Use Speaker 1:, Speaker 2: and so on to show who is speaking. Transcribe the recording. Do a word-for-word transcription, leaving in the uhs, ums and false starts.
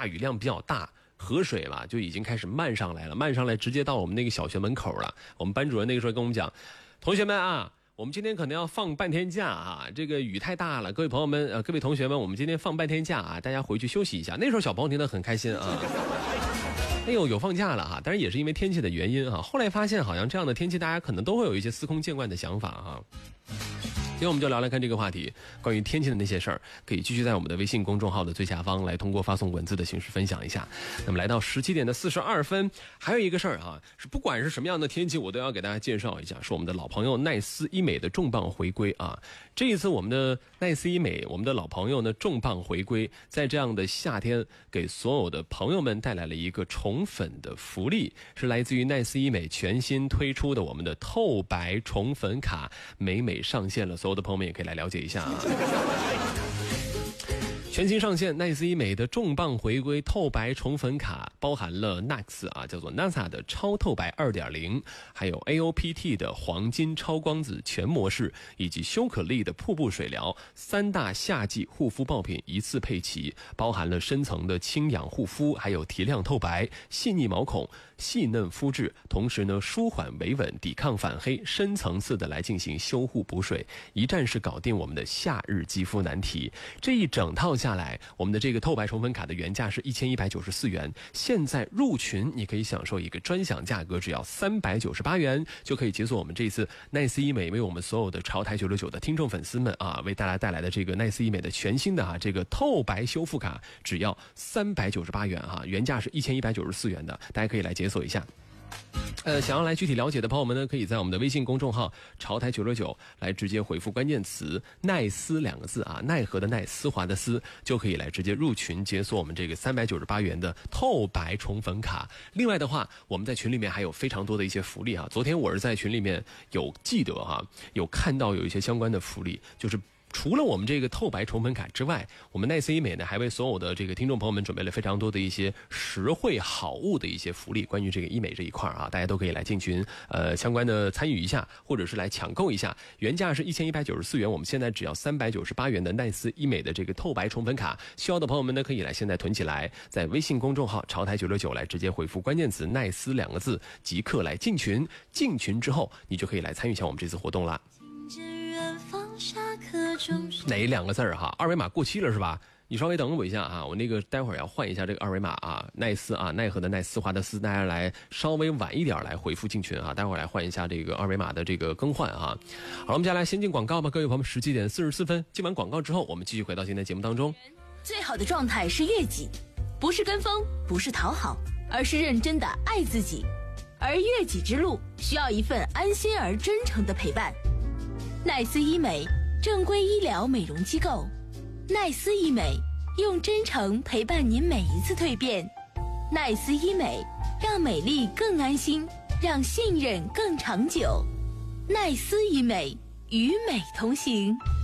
Speaker 1: 下雨量比较大，河水吧就已经开始漫上来了，漫上来直接到我们那个小学门口了。我们班主任那个时候跟我们讲，同学们啊，我们今天可能要放半天假啊，这个雨太大了，各位朋友们呃，各位同学们，我们今天放半天假啊，大家回去休息一下。那时候小朋友听得很开心啊。哎呦，有放假了哈，当然也是因为天气的原因哈。后来发现好像这样的天气，大家可能都会有一些司空见惯的想法哈。今天我们就聊来看这个话题，关于天气的那些事儿，可以继续在我们的微信公众号的最下方来通过发送文字的形式分享一下。那么来到十七点的四十二分，还有一个事儿啊，是不管是什么样的天气，我都要给大家介绍一下，是我们的老朋友奈斯医美的重磅回归啊。这一次我们的奈斯医美，我们的老朋友呢重磅回归，在这样的夏天，给所有的朋友们带来了一个宠粉的福利，是来自于奈斯医美全新推出的我们的透白宠粉卡，美美上线了。所有的朋友们也可以来了解一下啊。全新上线奈斯医美的重磅回归透白宠粉卡，包含了 N A X 啊，叫做 N A S A 的超透白 二点零， 还有 A O P T 的黄金超光子全模式，以及修可丽的瀑布水疗，三大夏季护肤爆品一次配齐，包含了深层的清氧护肤，还有提亮透白，细腻毛孔，细嫩肤质，同时呢舒缓维稳，抵抗反黑，深层次的来进行修护补水，一站式搞定我们的夏日肌肤难题。这一整套下来，我们的这个透白宠粉卡的原价是一千一百九十四元，现在入群你可以享受一个专享价格，只要三百九十八元就可以解锁我们这一次奈斯医美为我们所有的潮台九六九的听众粉丝们啊，为大家带来的这个奈斯医美的全新的啊这个透白修复卡，只要三百九十八元哈，原价是一千一百九十四元的，大家可以来解锁一下。呃，想要来具体了解的朋友们呢，可以在我们的微信公众号潮台九六九来直接回复关键词奈斯两个字啊，奈何的奈，丝滑的丝，就可以来直接入群解锁我们这个三百九十八元的透白宠粉卡。另外的话，我们在群里面还有非常多的一些福利啊。昨天我是在群里面有记得哈、啊，有看到有一些相关的福利，就是除了我们这个透白宠粉卡之外，我们奈斯医美呢还为所有的这个听众朋友们准备了非常多的一些实惠好物的一些福利。关于这个医美这一块啊，大家都可以来进群，呃，相关的参与一下，或者是来抢购一下。原价是一千一百九十四元，我们现在只要三百九十八元的奈斯医美的这个透白宠粉卡，需要的朋友们呢可以来现在囤起来，在微信公众号潮台九六九来直接回复关键词奈斯两个字，即刻来进群。进群之后，你就可以来参与一下我们这次活动啦。哪两个字儿哈？二维码过期了是吧？你稍微等我一下啊，我那个待会儿要换一下这个二维码啊，奈斯啊，奈何的奈，丝滑的丝，大家来稍微晚一点来回复进群啊，待会儿来换一下这个二维码的这个更换啊。好了，我们接下来先进广告吧，各位朋友们，十七点四十四分，进完广告之后，我们继续回到今天节目当中。
Speaker 2: 最好的状态是悦己，不是跟风，不是讨好，而是认真的爱自己。而悦己之路需要一份安心而真诚的陪伴。奈斯医美，正规医疗美容机构。奈斯医美，用真诚陪伴您每一次蜕变。奈斯医美，让美丽更安心，让信任更长久。奈斯医美，与美同行。